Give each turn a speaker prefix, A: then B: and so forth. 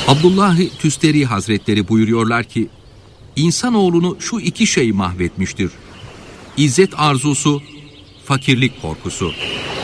A: Abdullah Tüsteri Hazretleri buyuruyorlar ki, insanoğlunu şu iki şey mahvetmiştir: İzzet arzusu, fakirlik korkusu.